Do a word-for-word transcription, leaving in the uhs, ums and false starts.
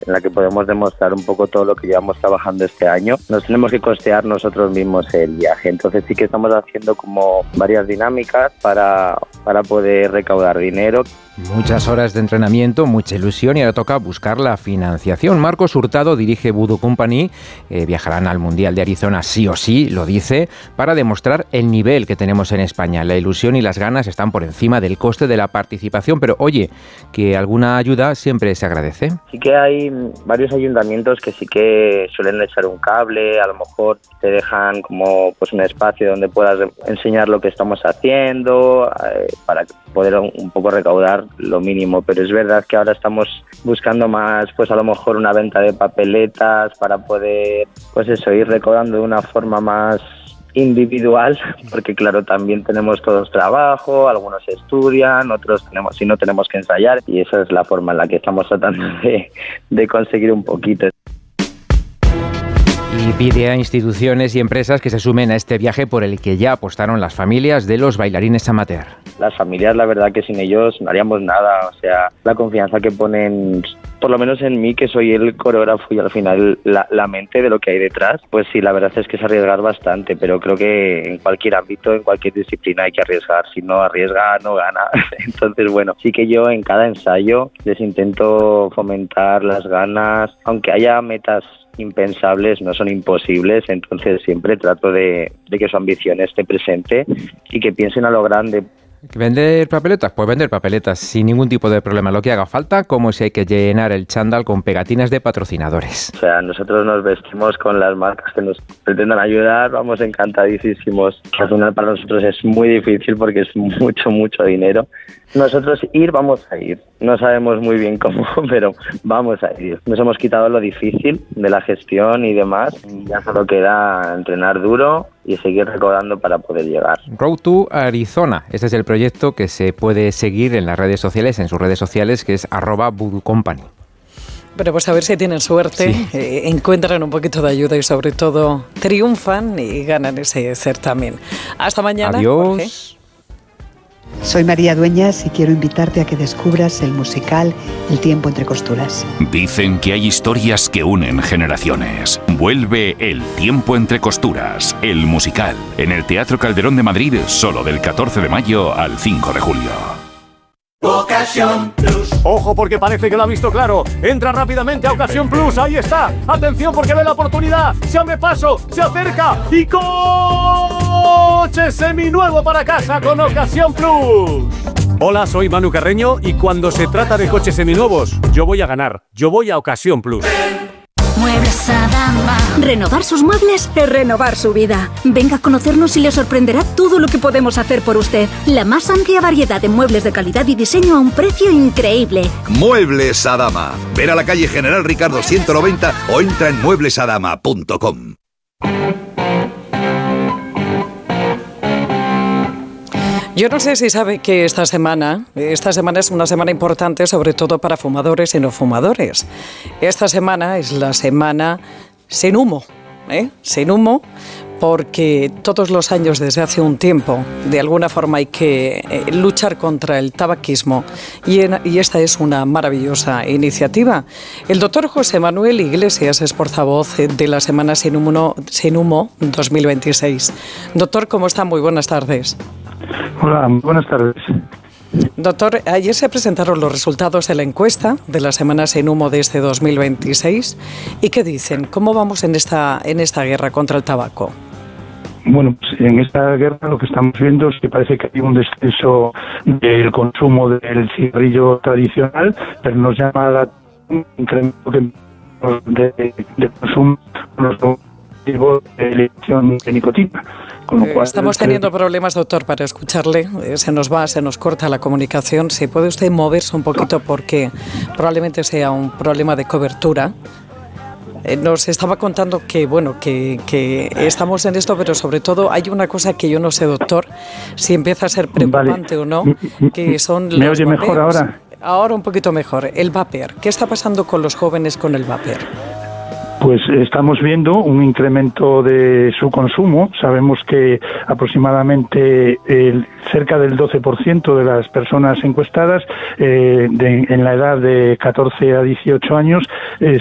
en la que podemos demostrar un poco todo lo que llevamos trabajando este año. Nos tenemos que costear nosotros mismos el viaje, entonces sí que estamos haciendo como varias dinámicas para, para poder recaudar dinero. Muchas horas de entrenamiento, mucha ilusión y ahora toca buscar la financiación. Marcos Hurtado dirige Voodoo Company, eh, viajarán al Mundial de Arizona sí o sí, lo dice, para demostrar el nivel que tenemos en España. La ilusión y las ganas están por encima del coste de la participación, pero oye, que alguna ayuda siempre se agradece. Sí que hay varios ayuntamientos que sí que suelen echar un cable, a lo mejor te dejan como pues un espacio donde puedas enseñar lo que estamos haciendo, eh, para poder un poco recaudar lo mínimo, pero es verdad que ahora estamos buscando más, pues a lo mejor una venta de papeletas para poder, pues eso, ir recaudando de una forma más individual, porque claro, también tenemos todos trabajo, algunos estudian, otros tenemos, si no tenemos que ensayar, y esa es la forma en la que estamos tratando de, de conseguir un poquito. Y pide a instituciones y empresas que se sumen a este viaje por el que ya apostaron las familias de los bailarines amateur. Las familias, la verdad que sin ellos no haríamos nada, o sea, la confianza que ponen, por lo menos en mí, que soy el coreógrafo y al final la, la mente de lo que hay detrás, pues sí, la verdad es que es arriesgar bastante, pero creo que en cualquier ámbito, en cualquier disciplina hay que arriesgar, si no arriesga no gana. Entonces, bueno, sí que yo en cada ensayo les intento fomentar las ganas, aunque haya metas impensables, no son imposibles, entonces siempre trato de, de que su ambición esté presente y que piensen a lo grande. ¿Vender papeletas? Pues vender papeletas sin ningún tipo de problema, lo que haga falta, como si hay que llenar el chándal con pegatinas de patrocinadores. O sea, nosotros nos vestimos con las marcas que nos pretendan ayudar, vamos encantadísimos. Al final para nosotros es muy difícil porque es mucho, mucho dinero. Nosotros ir, vamos a ir. No sabemos muy bien cómo, pero vamos a ir. Nos hemos quitado lo difícil de la gestión y demás. Ya solo queda entrenar duro y seguir recaudando para poder llegar. Road to Arizona. Este es el proyecto que se puede seguir en las redes sociales, en sus redes sociales, que es arroba Voodoo Company. Pero pues a ver si tienen suerte, sí. eh, encuentran un poquito de ayuda y sobre todo triunfan y ganan ese certamen. Hasta mañana. Adiós. Jorge. Soy María Dueñas y quiero invitarte a que descubras el musical El tiempo entre costuras. Dicen que hay historias que unen generaciones. Vuelve El tiempo entre costuras, el musical, en el Teatro Calderón de Madrid, solo del catorce de mayo al cinco de julio. Ocasión Plus. Ojo porque parece que lo ha visto claro. Entra rápidamente a Ocasión Plus. Ahí está. Atención porque ve la oportunidad. Se abre paso. Se acerca. Y coche seminuevo para casa con Ocasión Plus. Hola, soy Manu Carreño y cuando se trata de coches seminuevos, yo voy a ganar. Yo voy a Ocasión Plus. Muebles Adama. Renovar sus muebles es renovar su vida. Venga a conocernos y le sorprenderá todo lo que podemos hacer por usted. La más amplia variedad de muebles de calidad y diseño a un precio increíble. Muebles Adama. Ven a la calle General Ricardo ciento noventa o entra en muebles adama punto com. Yo no sé si sabe que esta semana, esta semana es una semana importante, sobre todo para fumadores y no fumadores. Esta semana es la semana sin humo, ¿eh? Sin humo, porque todos los años desde hace un tiempo, de alguna forma hay que eh, luchar contra el tabaquismo y, en, y esta es una maravillosa iniciativa. El doctor José Manuel Iglesias es portavoz de la Semana Sin Humo, Sin Humo dos mil veintiséis. Doctor, ¿cómo está? Muy buenas tardes. Hola, buenas tardes. Doctor, ayer se presentaron los resultados de la encuesta de la Semana Sin Humo de este dos mil veintiséis. ¿Y qué dicen? ¿Cómo vamos en esta, en esta guerra contra el tabaco? Bueno, pues en esta guerra lo que estamos viendo es que parece que hay un descenso del consumo del cigarrillo tradicional, pero nos llama la atención un incremento de, de, de consumo de elección de nicotina. Con lo cual, estamos teniendo problemas, doctor, para escucharle. Se nos va, se nos corta la comunicación. Si puede usted moverse un poquito porque probablemente sea un problema de cobertura. Nos estaba contando que, bueno, que, que estamos en esto, pero sobre todo hay una cosa que yo no sé, doctor, si empieza a ser preocupante vale. o no, que son los ¿Me oye vapeos. Mejor ahora? Ahora un poquito mejor. El vapor. ¿Qué está pasando con los jóvenes con el vapor? pues estamos viendo un incremento de su consumo. Sabemos que aproximadamente el, cerca del doce por ciento de las personas encuestadas eh, de, en la edad de catorce a dieciocho años eh,